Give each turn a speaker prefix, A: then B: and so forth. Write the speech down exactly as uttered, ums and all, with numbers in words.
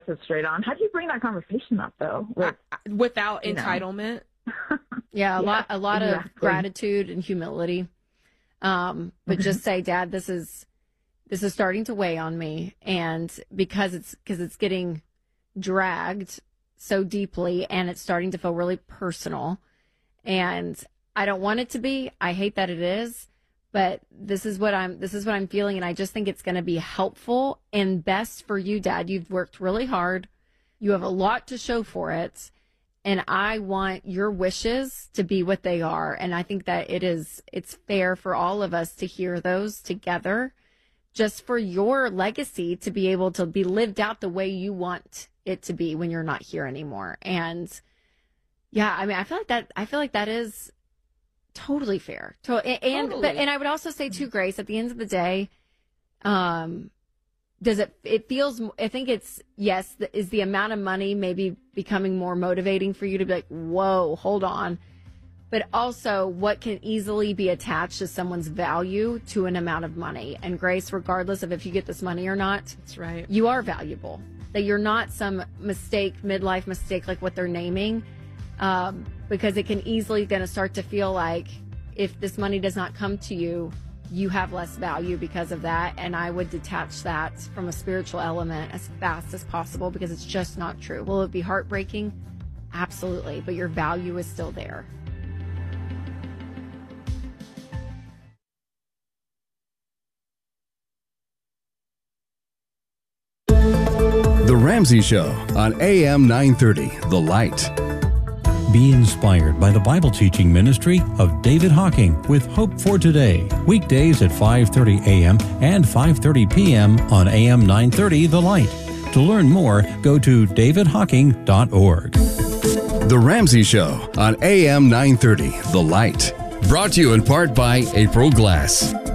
A: so straight on. How do you bring that conversation up, though? With,
B: Without entitlement?
C: yeah, a
A: yeah,
C: lot, a lot
A: exactly.
C: of gratitude and humility. Um, but
A: Mm-hmm.
C: just say, Dad, this is this is starting to weigh on me, and because it's because it's getting dragged so deeply, and it's starting to feel really personal, and I don't want it to be. I hate that it is. But this is what I'm this is what I'm feeling, and I just think it's going to be helpful and best for you, Dad. You've worked really hard. You have a lot to show for it, and I want your wishes to be what they are. And I think that it is it's fair for all of us to hear those together, just for your legacy to be able to be lived out the way you want it to be when you're not here anymore. And yeah, I mean, I feel like that I feel like that is totally fair. To, and
B: Totally.
C: But and I would also say too, Grace, at the end of the day, um, does it? It feels. I think it's yes. The, is the amount of money maybe becoming more motivating for you to be like, whoa, hold on. But also, what can easily be attached to someone's value to an amount of money. And Grace, regardless of if you get this money or not,
B: that's right.
C: You are valuable. That you're not some mistake, midlife mistake like what they're naming. Um, because it can easily going to start to feel like if this money does not come to you, you have less value because of that. And I would detach that from a spiritual element as fast as possible because it's just not true. Will it be heartbreaking? Absolutely. But your value is still there.
D: The Ramsey Show on A M nine thirty, The Light.
E: Be inspired by the Bible teaching ministry of David Hocking with Hope for Today. Weekdays at five thirty a.m. and five thirty p.m. on A M nine thirty The Light. To learn more, go to david hocking dot org.
D: The Ramsey Show on A M nine thirty The Light. Brought to you in part by April Glass.